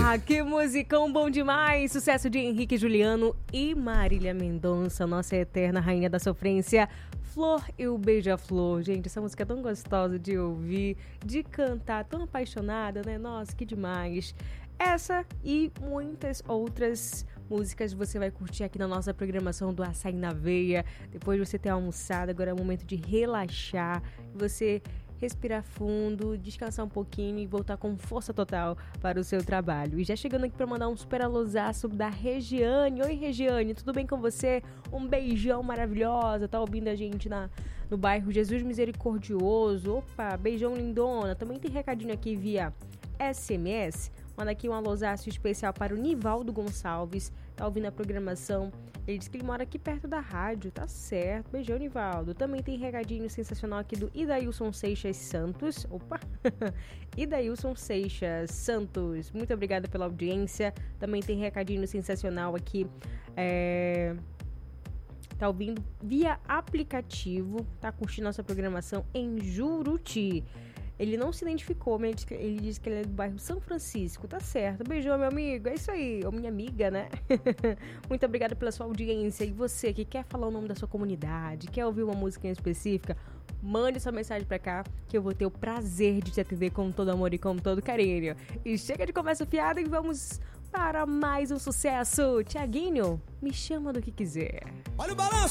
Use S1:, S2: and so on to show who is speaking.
S1: Ah, que musicão bom demais! Sucesso de Henrique Juliano e Marília Mendonça, nossa eterna rainha da sofrência. Flor e o Beija-Flor. Gente, essa música é tão gostosa de ouvir, de cantar, tão apaixonada, né? Nossa, que demais! Essa e muitas outras músicas você vai curtir aqui na nossa programação do Açaí na Veia. Depois de você ter almoçado, agora é o momento de relaxar, você respirar fundo, descansar um pouquinho e voltar com força total para o seu trabalho. E já chegando aqui para mandar um super alôzaço da Regiane. Oi, Regiane, tudo bem com você? Um beijão maravilhosa, tá ouvindo a gente no bairro Jesus Misericordioso. Opa, beijão lindona. Também tem recadinho aqui via SMS. Manda aqui um alôzaço especial para o Nivaldo Gonçalves, tá ouvindo a programação. Ele disse que ele mora aqui perto da rádio, tá certo. Beijão, Nivaldo. Também tem recadinho sensacional aqui do Idailson Seixas Santos. Opa! Idailson Seixas Santos, muito obrigada pela audiência. Também tem recadinho sensacional aqui, tá ouvindo via aplicativo, tá curtindo nossa programação em Juruti. Ele não se identificou, mas ele disse que ele é do bairro São Francisco. Tá certo. Beijão, meu amigo. É isso aí. Ou minha amiga, né? Muito obrigada pela sua audiência. E você que quer falar o nome da sua comunidade, quer ouvir uma música em específica, mande sua mensagem pra cá, que eu vou ter o prazer de te atender com todo amor e com todo carinho. E chega de conversa fiada e vamos para mais um sucesso. Tiaguinho, me chama do que quiser.
S2: Olha o balanço!